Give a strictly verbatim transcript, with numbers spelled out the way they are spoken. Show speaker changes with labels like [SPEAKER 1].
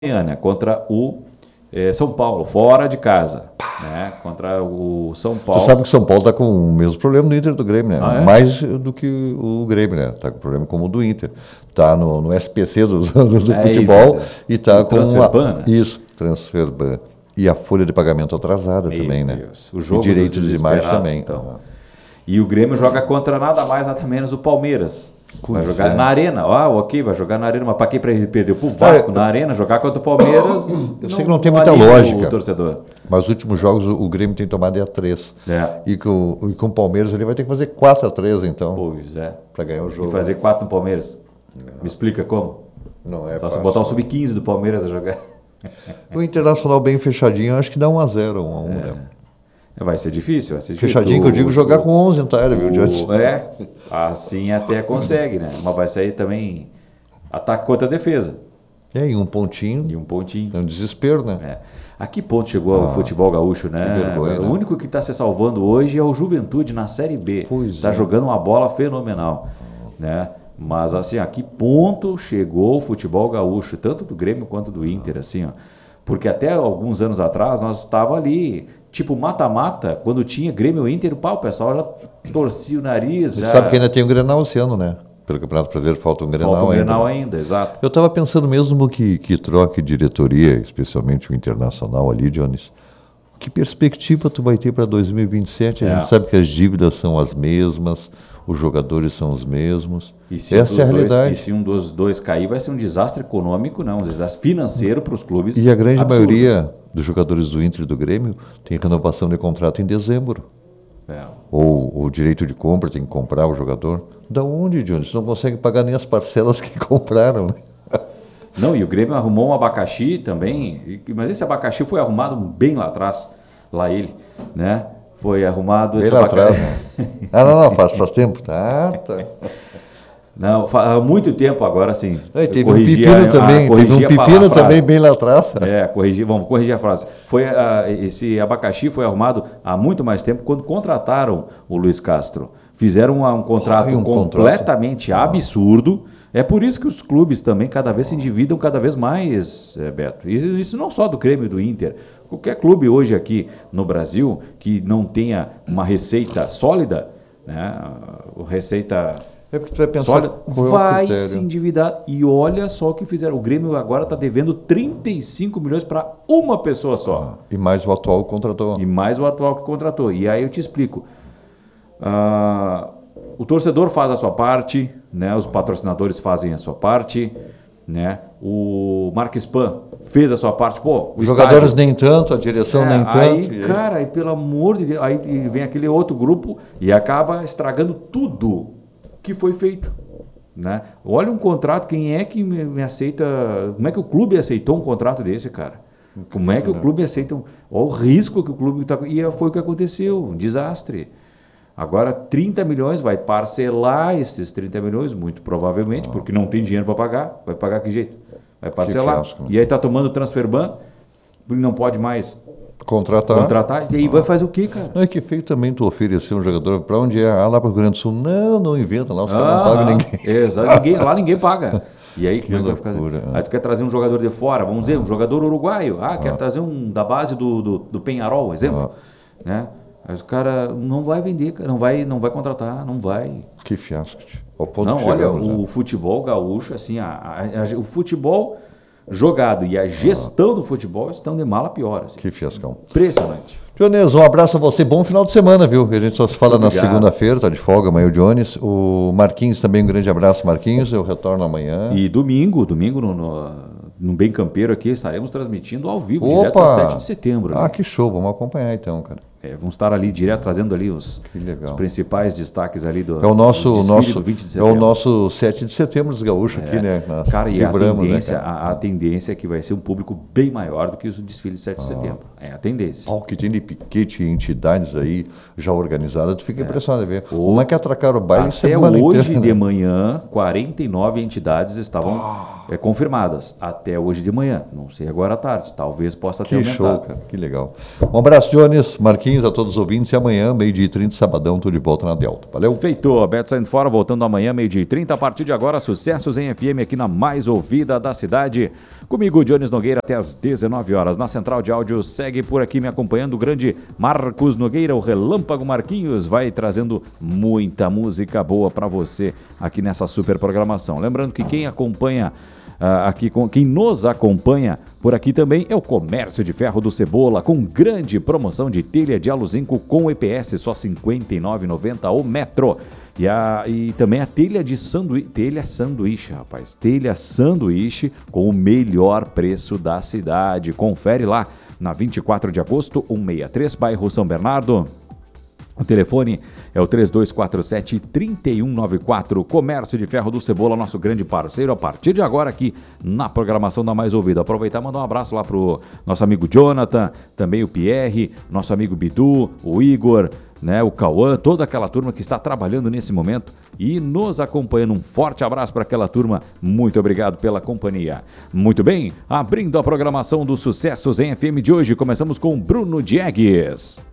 [SPEAKER 1] Né, contra o é, São Paulo, fora de casa, né, contra o São Paulo.
[SPEAKER 2] Você sabe que o São Paulo está com o mesmo problema do Inter do Grêmio, né?
[SPEAKER 1] Ah, é?
[SPEAKER 2] Mais do que o Grêmio, né? Está com problema como o do Inter. Está no, no S P C do, do, do
[SPEAKER 1] é,
[SPEAKER 2] futebol e está
[SPEAKER 1] o
[SPEAKER 2] com
[SPEAKER 1] transfer
[SPEAKER 2] uma,
[SPEAKER 1] ban, né?
[SPEAKER 2] Isso, transfer ban. E a folha de pagamento atrasada
[SPEAKER 1] Meu
[SPEAKER 2] também,
[SPEAKER 1] Deus.
[SPEAKER 2] né?
[SPEAKER 1] O jogo
[SPEAKER 2] e direitos de imagem também.
[SPEAKER 1] Então. E o Grêmio joga contra nada mais, nada menos o Palmeiras. Vai
[SPEAKER 2] Pois
[SPEAKER 1] jogar
[SPEAKER 2] é.
[SPEAKER 1] na Arena, ah, ok, vai jogar na Arena, mas para quem perdeu pro Vasco
[SPEAKER 2] É,
[SPEAKER 1] na Arena, jogar contra o Palmeiras.
[SPEAKER 2] Eu sei que não tem muita
[SPEAKER 1] anima
[SPEAKER 2] lógica.
[SPEAKER 1] O torcedor.
[SPEAKER 2] Mas os últimos jogos o, o Grêmio tem tomado é a três.
[SPEAKER 1] É.
[SPEAKER 2] E com, e com o Palmeiras ele vai ter que fazer quatro a três, então,
[SPEAKER 1] Pois é.
[SPEAKER 2] para ganhar o jogo.
[SPEAKER 1] E fazer quatro no Palmeiras. Me explica como?
[SPEAKER 2] Não é
[SPEAKER 1] Só se
[SPEAKER 2] fácil.
[SPEAKER 1] botar o sub quinze do Palmeiras a jogar.
[SPEAKER 2] O Internacional bem fechadinho, eu acho que dá um a zero, um a um, né?
[SPEAKER 1] Vai ser difícil, vai ser difícil.
[SPEAKER 2] Fechadinho que eu digo jogar com onze na área, viu, Jones?
[SPEAKER 1] O- É, assim até consegue, né? Mas vai sair também ataque contra a defesa.
[SPEAKER 2] É, e um pontinho,
[SPEAKER 1] E um pontinho.
[SPEAKER 2] é um desespero, né?
[SPEAKER 1] É. A que ponto chegou o futebol gaúcho, né?
[SPEAKER 2] que vergonha,
[SPEAKER 1] o
[SPEAKER 2] né?
[SPEAKER 1] único que está se salvando hoje é o Juventude na Série B.
[SPEAKER 2] Pois
[SPEAKER 1] Está
[SPEAKER 2] é.
[SPEAKER 1] jogando uma bola fenomenal, né? Mas assim, a que ponto chegou o futebol gaúcho, tanto do Grêmio quanto do Inter, assim, ó. Porque até alguns anos atrás nós estava ali, tipo mata-mata, quando tinha Grêmio e Inter, pá, o pessoal já torcia o nariz.
[SPEAKER 2] Você
[SPEAKER 1] já...
[SPEAKER 2] sabe que ainda tem um Grenal esse ano, né? Pelo Campeonato Brasileiro falta um Grenal
[SPEAKER 1] Falta um
[SPEAKER 2] ainda.
[SPEAKER 1] Grenal ainda, exato.
[SPEAKER 2] Eu estava pensando mesmo que, que troque diretoria, especialmente o Internacional ali, Jones. Que perspectiva tu vai ter para dois mil e vinte e sete? A
[SPEAKER 1] É.
[SPEAKER 2] gente sabe que as dívidas são as mesmas, os jogadores são os mesmos.
[SPEAKER 1] E se
[SPEAKER 2] Essa
[SPEAKER 1] um
[SPEAKER 2] é a
[SPEAKER 1] dos dois-
[SPEAKER 2] realidade.
[SPEAKER 1] E se um dos dois cair, vai ser um desastre econômico, não, um desastre financeiro para os clubes.
[SPEAKER 2] E a grande
[SPEAKER 1] absurdo.
[SPEAKER 2] maioria dos jogadores do Inter e do Grêmio tem renovação de contrato em dezembro.
[SPEAKER 1] É.
[SPEAKER 2] Ou o direito de compra, tem que comprar o jogador. Da onde, Jones? Você não consegue pagar nem as parcelas que compraram, né?
[SPEAKER 1] Não, e o Grêmio arrumou um abacaxi também, e- mas esse abacaxi foi arrumado bem lá atrás, lá ele, né? Foi arrumado
[SPEAKER 2] Bem
[SPEAKER 1] esse
[SPEAKER 2] lá
[SPEAKER 1] abacaxi.
[SPEAKER 2] atrás, né? Ah, não, não, faz, faz tempo. Tá, tá.
[SPEAKER 1] Não, fa- há muito tempo agora, sim.
[SPEAKER 2] Aí, teve um
[SPEAKER 1] Corrigi
[SPEAKER 2] pepino
[SPEAKER 1] a- a-
[SPEAKER 2] também,
[SPEAKER 1] corrigi
[SPEAKER 2] teve um
[SPEAKER 1] a pa- a
[SPEAKER 2] pepino
[SPEAKER 1] frase.
[SPEAKER 2] também bem lá atrás.
[SPEAKER 1] É, corrigir, vamos corrigir a frase. Foi, ah, esse abacaxi foi arrumado há muito mais tempo quando contrataram o Luiz Castro. Fizeram um, um contrato
[SPEAKER 2] Ai, um
[SPEAKER 1] completamente absurdo. É por isso que os clubes também cada vez se endividam cada vez mais, eh, Beto. Isso, isso não só do Grêmio e do Inter. Qualquer clube hoje aqui no Brasil que não tenha uma receita sólida, né, a receita
[SPEAKER 2] É porque tu vai pensar
[SPEAKER 1] sólida,
[SPEAKER 2] qual é o
[SPEAKER 1] vai
[SPEAKER 2] critério.
[SPEAKER 1] se endividar. E olha só o que fizeram. O Grêmio agora está devendo trinta e cinco milhões para uma pessoa só.
[SPEAKER 2] E mais o atual contratou.
[SPEAKER 1] E mais o atual que contratou. E aí eu te explico. Ah, o torcedor faz a sua parte, né? Os patrocinadores fazem a sua parte, né? O Marques Pan fez a sua parte. Pô, o
[SPEAKER 2] Os jogadores
[SPEAKER 1] estádio-
[SPEAKER 2] nem tanto, a direção
[SPEAKER 1] é,
[SPEAKER 2] nem tanto.
[SPEAKER 1] aí,
[SPEAKER 2] e aí-
[SPEAKER 1] cara, aí, pelo amor de Deus, aí vem aquele outro grupo e acaba estragando tudo que foi feito, né? Olha um contrato, quem é que me, me aceita? Como é que o clube aceitou um contrato desse, cara? Como é que o clube aceita? Um, olha o risco que o clube está. E foi o que aconteceu, um desastre. Agora, trinta milhões, vai parcelar esses trinta milhões, muito provavelmente, porque não tem dinheiro para pagar. Vai pagar que jeito? Vai parcelar.
[SPEAKER 2] fiasco, né?
[SPEAKER 1] E aí está tomando transfer ban, porque não pode mais
[SPEAKER 2] Contratar.
[SPEAKER 1] contratar. E aí vai fazer o quê, cara?
[SPEAKER 2] Não é que feio também tu oferecer um jogador para onde é? Ah, lá para o Rio Grande do Sul. Não, não inventa lá, os caras não pagam ninguém.
[SPEAKER 1] Exato, ninguém, lá ninguém paga. E aí, como é que vai ficar?
[SPEAKER 2] loucura, né?
[SPEAKER 1] Aí tu quer trazer um jogador de fora, vamos dizer, um jogador uruguaio. Ah, quer trazer um da base do, do, do Penharol, um exemplo. Né? Aí os caras não vai vender, cara, não vai, não vai contratar, não vai.
[SPEAKER 2] Que fiasco. tio. Ao ponto
[SPEAKER 1] Não,
[SPEAKER 2] que
[SPEAKER 1] olha,
[SPEAKER 2] chegamos, né?
[SPEAKER 1] o futebol gaúcho, assim, a, a- a- o futebol jogado e a gestão do futebol estão de mal a pior. Assim.
[SPEAKER 2] Que fiascão.
[SPEAKER 1] Impressionante.
[SPEAKER 2] Jones, um abraço a você. Bom final de semana, viu? A gente só se fala na
[SPEAKER 1] Obrigado.
[SPEAKER 2] segunda-feira, tá de folga amanhã o Jones. O Marquinhos também, um grande abraço, Marquinhos. Eu retorno amanhã.
[SPEAKER 1] E domingo, domingo no, no, no Bem Campeiro aqui, estaremos transmitindo ao vivo,
[SPEAKER 2] Opa!
[SPEAKER 1] direto a sete de setembro.
[SPEAKER 2] Ah,
[SPEAKER 1] né?
[SPEAKER 2] que show. Vamos acompanhar então, cara.
[SPEAKER 1] É, vamos estar ali direto, trazendo ali os,
[SPEAKER 2] Que legal.
[SPEAKER 1] os principais destaques ali do,
[SPEAKER 2] É o nosso,
[SPEAKER 1] do
[SPEAKER 2] o
[SPEAKER 1] desfile
[SPEAKER 2] nosso,
[SPEAKER 1] do vinte de
[SPEAKER 2] é
[SPEAKER 1] setembro.
[SPEAKER 2] o nosso sete de setembro dos gaúchos aqui, né? Nós
[SPEAKER 1] Cara, e a
[SPEAKER 2] quebramos,
[SPEAKER 1] tendência,
[SPEAKER 2] né, cara?
[SPEAKER 1] a, a tendência é que vai ser um público bem maior do que o desfile de sete de setembro. É a tendência.
[SPEAKER 2] Pau que tem de piquete e entidades aí já organizadas, tu fica impressionado de ver.
[SPEAKER 1] O-
[SPEAKER 2] Uma que atracaram o baile
[SPEAKER 1] Até
[SPEAKER 2] semana
[SPEAKER 1] hoje
[SPEAKER 2] inteira,
[SPEAKER 1] de
[SPEAKER 2] né?
[SPEAKER 1] manhã, quarenta e nove entidades estavam é, confirmadas. Até hoje de manhã. Não sei agora à tarde. Talvez possa ter
[SPEAKER 2] Que
[SPEAKER 1] aumentado.
[SPEAKER 2] show, cara. Que legal. Um abraço, Jones, Marquinhos, a todos os ouvintes. E amanhã, meio-dia e trinta, sabadão, tô de volta na Delta. Valeu?
[SPEAKER 1] Feito, Beto saindo fora, voltando amanhã, meio-dia e trinta. A partir de agora, sucessos em F M aqui na mais ouvida da cidade. Comigo, Jones Nogueira, até às dezenove horas. Na central de áudio, segue por aqui me acompanhando o grande Marcos Nogueira, o Relâmpago Marquinhos, vai trazendo muita música boa para você aqui nessa super programação. Lembrando que quem acompanha Uh, aqui com quem nos acompanha por aqui também é o Comércio de Ferro do Cebola, com grande promoção de telha de aluzinco com E P S, só cinquenta e nove reais e noventa centavos o metro. E, a, e também a telha de sanduíche, telha sanduíche, rapaz, telha sanduíche com o melhor preço da cidade. Confere lá na vinte e quatro de agosto, cento e sessenta e três, bairro São Bernardo. O telefone é o três dois quatro sete, três um nove quatro. Comércio de Ferro do Cebola, nosso grande parceiro, a partir de agora aqui na programação da Mais Ouvida. Aproveitar e mandar um abraço lá pro nosso amigo Jonathan, também o Pierre, nosso amigo Bidu, o Igor, né, o Cauã, toda aquela turma que está trabalhando nesse momento e nos acompanhando. Um forte abraço para aquela turma. Muito obrigado pela companhia. Muito bem, abrindo a programação dos sucessos em F M de hoje, começamos com Bruno Diegues.